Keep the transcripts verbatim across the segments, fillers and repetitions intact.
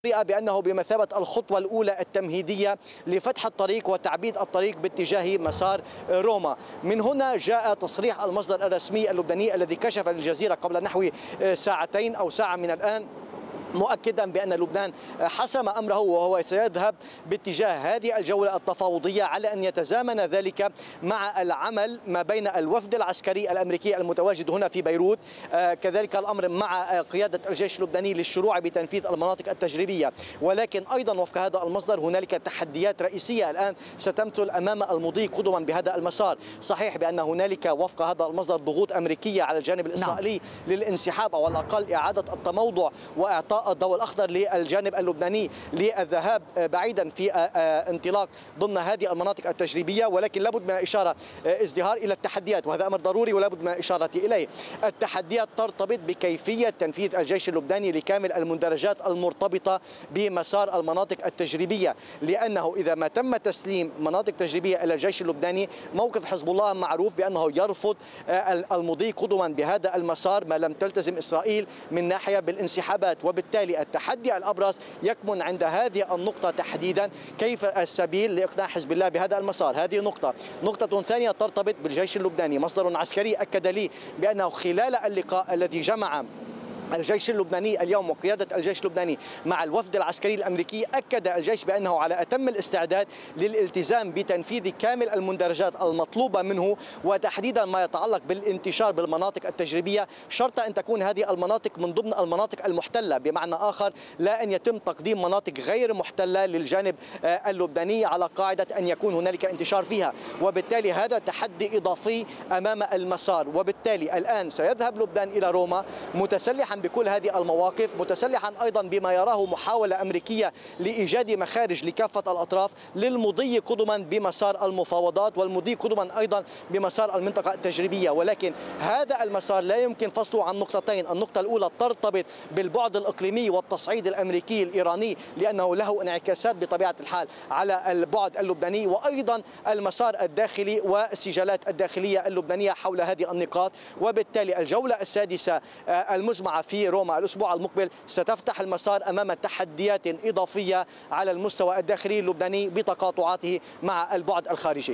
بأنه بمثابة الخطوة الأولى التمهيدية لفتح الطريق وتعبيد الطريق باتجاه مسار روما. من هنا جاء تصريح المصدر الرسمي اللبناني الذي كشف للجزيرة قبل نحو ساعتين أو ساعة من الآن، مؤكدا بأن لبنان حسم أمره وهو سيذهب باتجاه هذه الجولة التفاوضية على أن يتزامن ذلك مع العمل ما بين الوفد العسكري الأمريكي المتواجد هنا في بيروت، كذلك الأمر مع قيادة الجيش اللبناني للشروع بتنفيذ المناطق التجريبية. ولكن أيضا وفق هذا المصدر هنالك تحديات رئيسية الآن ستمثل أمام المضي قدما بهذا المسار. صحيح بأن هنالك وفق هذا المصدر ضغوط أمريكية على الجانب الإسرائيلي نعم. للانسحاب أو على الأقل إعادة التموضع وإعطاء الضوء الأخضر للجانب اللبناني للذهاب بعيدا في انطلاق ضمن هذه المناطق التجريبية. ولكن لابد من الإشارة ازدهار إلى التحديات، وهذا أمر ضروري ولابد من الإشارة إليه. التحديات ترتبط بكيفية تنفيذ الجيش اللبناني لكامل المندرجات المرتبطة بمسار المناطق التجريبية، لأنه إذا ما تم تسليم مناطق تجريبية إلى الجيش اللبناني، موقف حزب الله معروف بأنه يرفض المضي قدما بهذا المسار ما لم تلتزم إسرائيل من ناحية بالانسحابات. وبالتالي التحدي الأبرز يكمن عند هذه النقطة تحديدا، كيف السبيل لإقناع حزب الله بهذا المسار. هذه نقطة. نقطة ثانية ترتبط بالجيش اللبناني. مصدر عسكري أكد لي بأنه خلال اللقاء الذي جمع الجيش اللبناني اليوم وقيادة الجيش اللبناني مع الوفد العسكري الأمريكي، أكد الجيش بأنه على أتم الاستعداد للالتزام بتنفيذ كامل المندرجات المطلوبة منه، وتحديدا ما يتعلق بالانتشار بالمناطق التجريبية، شرط أن تكون هذه المناطق من ضمن المناطق المحتلة. بمعنى آخر، لا أن يتم تقديم مناطق غير محتلة للجانب اللبناني على قاعدة أن يكون هنالك انتشار فيها. وبالتالي هذا تحدي إضافي أمام المسار. وبالتالي الآن سيذهب لبنان إلى روما متسلحا بكل هذه المواقف، متسلحا أيضا بما يراه محاولة أمريكية لإيجاد مخارج لكافة الأطراف للمضي قدما بمسار المفاوضات والمضي قدما أيضا بمسار المنطقة التجريبية. ولكن هذا المسار لا يمكن فصله عن نقطتين. النقطة الأولى ترتبط بالبعد الإقليمي والتصعيد الأمريكي الإيراني، لأنه له انعكاسات بطبيعة الحال على البعد اللبناني، وأيضا المسار الداخلي والسجالات الداخلية اللبنانية حول هذه النقاط. وبالتالي الجولة السادسة المزمعة في روما الأسبوع المقبل ستفتح المسار أمام تحديات إضافية على المستوى الداخلي اللبناني بتقاطعاته مع البعد الخارجي.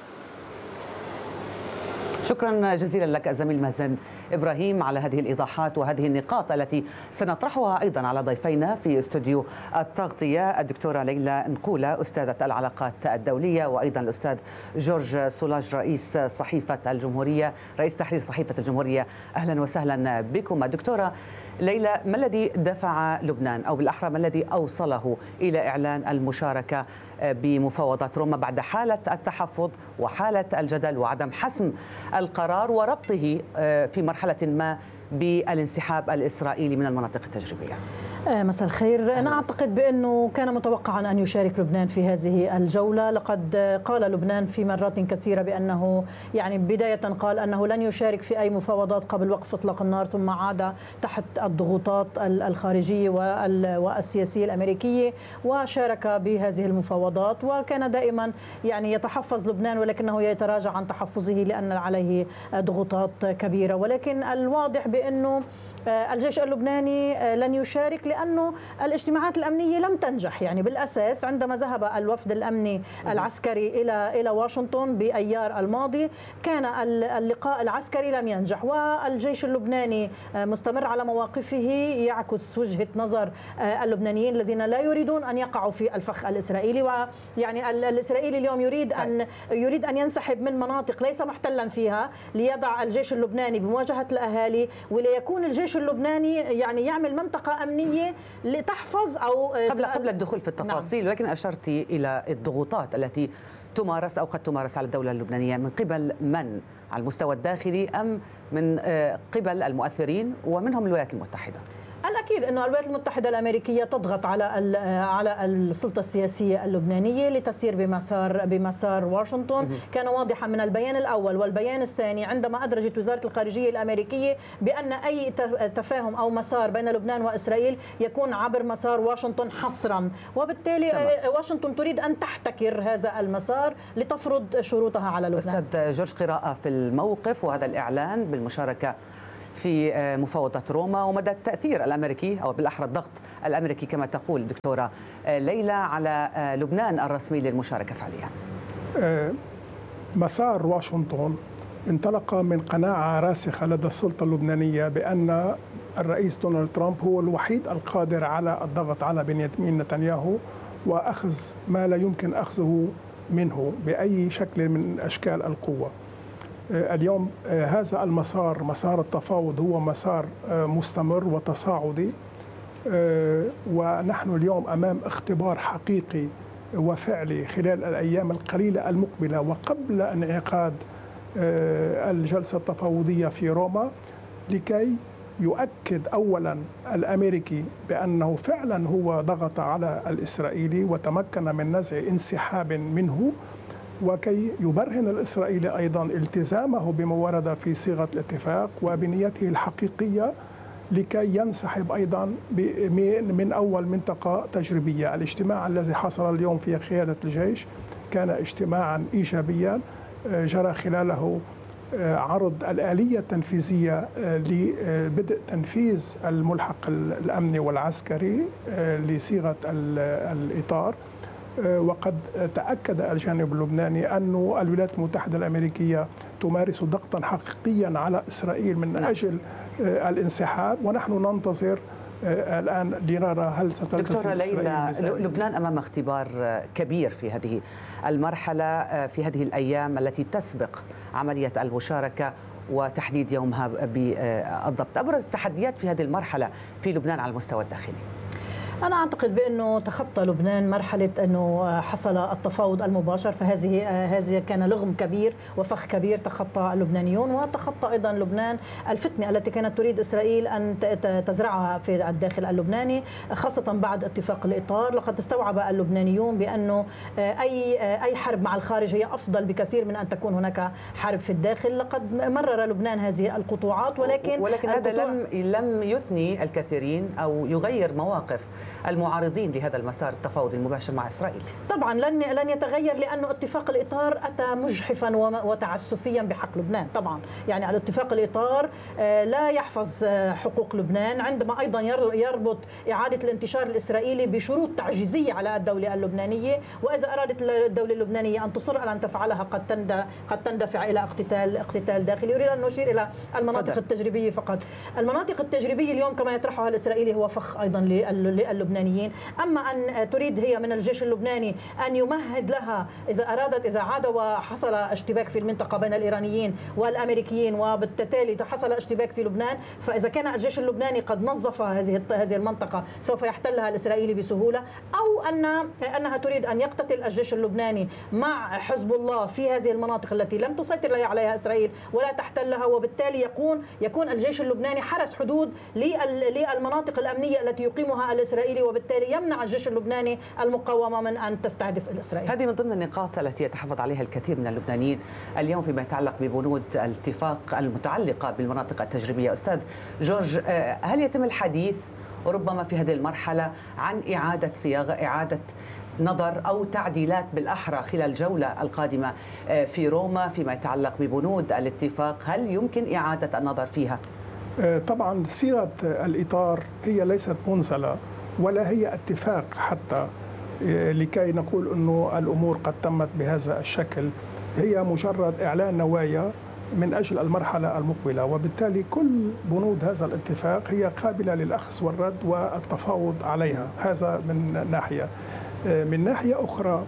شكرا جزيلا لك زميل مازن إبراهيم على هذه الإيضاحات وهذه النقاط التي سنطرحها أيضا على ضيفينا في استوديو التغطية، الدكتورة ليلى نقولة أستاذة العلاقات الدولية، وأيضا الأستاذ جورج سولاج رئيس صحيفة الجمهورية رئيس تحرير صحيفة الجمهورية. أهلا وسهلا بكم. الدكتورة ليلى، ما الذي دفع لبنان أو بالأحرى ما الذي أوصله إلى إعلان المشاركة بمفاوضات روما بعد حالة التحفظ وحالة الجدل وعدم حسم القرار وربطه في مرحلة ما بالانسحاب الإسرائيلي من المناطق التجريبية؟ مساء الخير. أنا أعتقد بأنه كان متوقعا أن يشارك لبنان في هذه الجولة. لقد قال لبنان في مرات كثيرة بأنه يعني بداية قال أنه لن يشارك في أي مفاوضات قبل وقف إطلاق النار، ثم عاد تحت الضغوطات الخارجية والسياسية الأمريكية وشارك بهذه المفاوضات. وكان دائما يعني يتحفظ لبنان، ولكنه يتراجع عن تحفظه لأن عليه ضغوطات كبيرة. ولكن الواضح بأنه الجيش اللبناني لن يشارك لأنه الاجتماعات الأمنية لم تنجح. يعني بالأساس عندما ذهب الوفد الأمني العسكري إلى إلى واشنطن بأيار الماضي كان اللقاء العسكري لم ينجح، والجيش اللبناني مستمر على مواقفه يعكس وجهة نظر اللبنانيين الذين لا يريدون أن يقعوا في الفخ الإسرائيلي. ويعني الإسرائيلي اليوم يريد أن يريد أن ينسحب من مناطق ليس محتلا فيها ليضع الجيش اللبناني بمواجهة الأهالي، وليكون الجيش اللبناني يعني يعمل منطقة أمنية لتحفظ أو قبل قبل الدخول في التفاصيل. نعم. ولكن أشرت إلى الضغوطات التي تمارس أو قد تمارس على الدولة اللبنانية من قبل من؟ على المستوى الداخلي أم من قبل المؤثرين ومنهم الولايات المتحدة؟ الأكيد أن الولايات المتحدة الأمريكية تضغط على على السلطة السياسية اللبنانية لتسير بمسار بمسار واشنطن. كان واضحا من البيان الأول والبيان الثاني عندما أدرجت وزارة الخارجية الأمريكية بأن أي تفاهم أو مسار بين لبنان وإسرائيل يكون عبر مسار واشنطن حصرا، وبالتالي تمام. واشنطن تريد أن تحتكر هذا المسار لتفرض شروطها على لبنان. أستاذ جورج، قراءة في الموقف وهذا الإعلان بالمشاركة في مفاوضات روما ومدى التأثير الأمريكي أو بالأحرى الضغط الأمريكي كما تقول دكتورة ليلى على لبنان الرسمي للمشاركة فعليا؟ مسار واشنطن انطلق من قناعة راسخة لدى السلطة اللبنانية بأن الرئيس دونالد ترامب هو الوحيد القادر على الضغط على بنيامين نتنياهو وأخذ ما لا يمكن أخذه منه بأي شكل من أشكال القوة. اليوم هذا المسار، مسار التفاوض، هو مسار مستمر وتصاعدي، ونحن اليوم أمام اختبار حقيقي وفعلي خلال الأيام القليلة المقبلة وقبل انعقاد الجلسة التفاوضية في روما، لكي يؤكد أولا الأمريكي بأنه فعلا هو ضغط على الإسرائيلي وتمكن من نزع انسحاب منه، وكي يبرهن الإسرائيلي أيضا التزامه بما ورد في صيغة الاتفاق وبنيته الحقيقية لكي ينسحب أيضا من أول منطقة تجريبية. الاجتماع الذي حصل اليوم في قيادة الجيش كان اجتماعا إيجابيا جرى خلاله عرض الآلية التنفيذية لبدء تنفيذ الملحق الأمني والعسكري لصيغة الإطار، وقد تأكد الجانب اللبناني أن الولايات المتحدة الأمريكية تمارس ضغطا حقيقيا على إسرائيل من أجل الانسحاب، ونحن ننتظر الآن لنرى هل ستلتزم دكتورة ليلى، لبنان أمام اختبار كبير في هذه المرحلة، في هذه الأيام التي تسبق عملية المشاركة وتحديد يومها بالضبط. أبرز التحديات في هذه المرحلة في لبنان على المستوى الداخلي؟ أنا أعتقد بأنه تخطى لبنان مرحلة أنه حصل التفاوض المباشر، فهذه هذه كان لغم كبير وفخ كبير تخطى اللبنانيون، وتخطى أيضا لبنان الفتنة التي كانت تريد إسرائيل أن تزرعها في الداخل اللبناني، خاصة بعد اتفاق الإطار. لقد استوعب اللبنانيون بأنه أي أي حرب مع الخارج هي أفضل بكثير من أن تكون هناك حرب في الداخل. لقد مرر لبنان هذه القطوعات، ولكن ولكن هذا لم لم يثني الكثيرين أو يغير مواقف المعارضين لهذا المسار التفاوضي المباشر مع إسرائيل. طبعا لن لن يتغير، لأنه اتفاق الإطار أتى مجحفا وتعسفيا بحق لبنان. طبعا يعني الاتفاق الإطار لا يحفظ حقوق لبنان، عندما أيضا يربط إعادة الانتشار الإسرائيلي بشروط تعجيزية على الدولة اللبنانية، وإذا أرادت الدولة اللبنانية أن تصر على أن تفعلها قد قد تندفع إلى اقتتال اقتتال داخلي. أريد أن نشير إلى المناطق التجريبية فقط. المناطق التجريبية اليوم كما يطرحها الإسرائيلي هو فخ أيضا للبنانيين. أما أن تريد هي من الجيش اللبناني أن يمهد لها إذا أرادت، إذا عاد وحصل اشتباك في المنطقة بين الإيرانيين والأمريكيين وبالتالي حصل اشتباك في لبنان، فإذا كان الجيش اللبناني قد نظف هذه هذه المنطقة سوف يحتلها الإسرائيلي بسهولة، أو أن أنها تريد أن يقتتل الجيش اللبناني مع حزب الله في هذه المناطق التي لم تسيطر عليها إسرائيل ولا تحتلها، وبالتالي يكون يكون الجيش اللبناني حرس حدود للمناطق الأمنية التي يقيمها الإسرائيلي، وبالتالي يمنع الجيش اللبناني المقاومة من أن تستهدف الإسرائيل. هذه من ضمن النقاط التي يتحفظ عليها الكثير من اللبنانيين اليوم فيما يتعلق ببنود الاتفاق المتعلقة بالمناطق التجريبية. أستاذ جورج، هل يتم الحديث ربما في هذه المرحلة عن إعادة صياغة، إعادة نظر أو تعديلات بالأحرى خلال الجولة القادمة في روما فيما يتعلق ببنود الاتفاق؟ هل يمكن إعادة النظر فيها؟ طبعا صيغة الإطار هي ليست منزلة ولا هي اتفاق حتى لكي نقول أنه الأمور قد تمت بهذا الشكل، هي مجرد إعلان نوايا من أجل المرحلة المقبلة، وبالتالي كل بنود هذا الاتفاق هي قابلة للأخذ والرد والتفاوض عليها. هذا من ناحية. من ناحية أخرى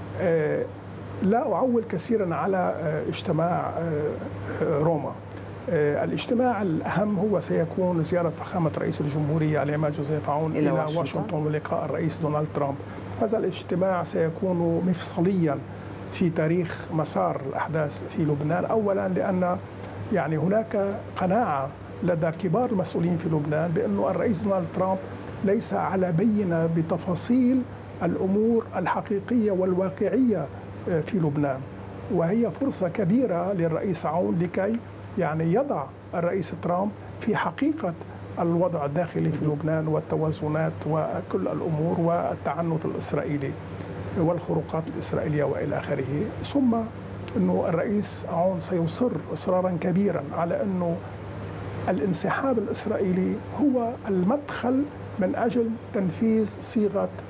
لا أعول كثيرا على اجتماع روما. الاجتماع الأهم هو سيكون زيارة فخامة رئيس الجمهورية العماد جوزيف عون إلى, إلى واشنطن ولقاء الرئيس دونالد ترامب. هذا الاجتماع سيكون مفصليا في تاريخ مسار الأحداث في لبنان، أولا لأن يعني هناك قناعة لدى كبار المسؤولين في لبنان بأن الرئيس دونالد ترامب ليس على بينة بتفاصيل الأمور الحقيقية والواقعية في لبنان، وهي فرصة كبيرة للرئيس عون لكي يعني يضع الرئيس ترامب في حقيقة الوضع الداخلي في لبنان والتوازنات وكل الأمور والتعنت الإسرائيلي والخروقات الإسرائيلية وإلى آخره. ثم أنه الرئيس عون سيصر إصرارا كبيرا على أنه الانسحاب الإسرائيلي هو المدخل من أجل تنفيذ صيغة